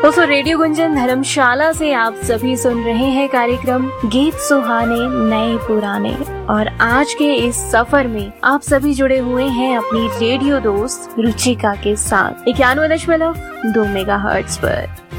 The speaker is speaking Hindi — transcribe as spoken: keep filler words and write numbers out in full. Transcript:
दोस्तों रेडियो गुंजन धर्मशाला से आप सभी सुन रहे हैं कार्यक्रम गीत सुहाने नए पुराने, और आज के इस सफर में आप सभी जुड़े हुए हैं अपनी रेडियो दोस्त रुचिका के साथ इक्यानवे दशमलव दो मेगा हर्ट्ज पर।